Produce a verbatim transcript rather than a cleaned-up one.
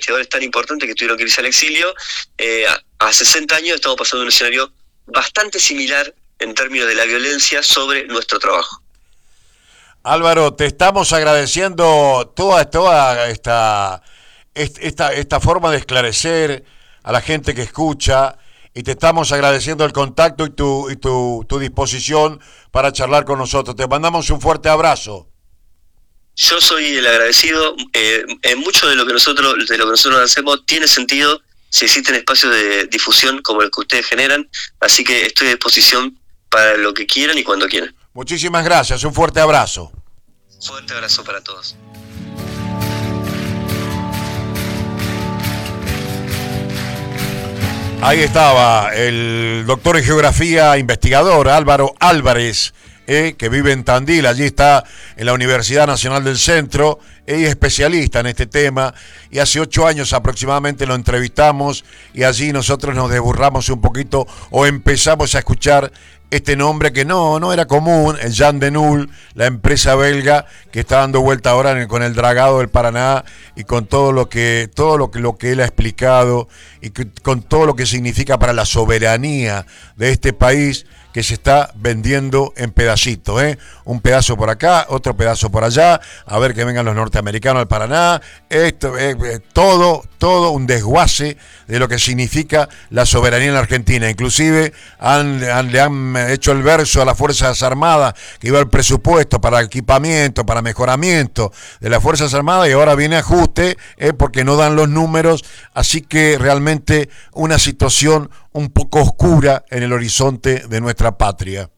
investigadores tan importantes que tuvieron que irse al exilio, eh, a, a sesenta años estamos pasando un escenario bastante similar en términos de la violencia sobre nuestro trabajo. Álvaro, te estamos agradeciendo toda, toda esta, esta, esta forma de esclarecer a la gente que escucha, y te estamos agradeciendo el contacto y tu, y tu, tu disposición para charlar con nosotros. Te mandamos un fuerte abrazo. Yo soy el agradecido. Eh, en mucho de lo que nosotros de lo que nosotros hacemos tiene sentido si existen espacios de difusión como el que ustedes generan, así que estoy a disposición para lo que quieran y cuando quieran. Muchísimas gracias, un fuerte abrazo. Fuerte abrazo para todos. Ahí estaba el doctor en geografía, investigador Álvaro Álvarez, eh, que vive en Tandil. Allí está en la Universidad Nacional del Centro. Ella es especialista en este tema y hace ocho años aproximadamente lo entrevistamos y allí nosotros nos desburramos un poquito o empezamos a escuchar este nombre que no, no era común, el Jan de Nul, la empresa belga que está dando vuelta ahora en, con el dragado del Paraná y con todo lo que todo lo que, lo que él ha explicado y que, con todo lo que significa para la soberanía de este país que se está vendiendo en pedacitos, ¿eh? Un pedazo por acá, otro pedazo por allá, a ver que vengan los norteamericanos al Paraná, esto, eh, eh, todo, todo un desguace de lo que significa la soberanía en la Argentina. Inclusive han, han, le han hecho el verso a las Fuerzas Armadas que iba el presupuesto para equipamiento, para mejoramiento de las Fuerzas Armadas y ahora viene ajuste eh, porque no dan los números, así que realmente una situación un poco oscura en el horizonte de nuestra patria.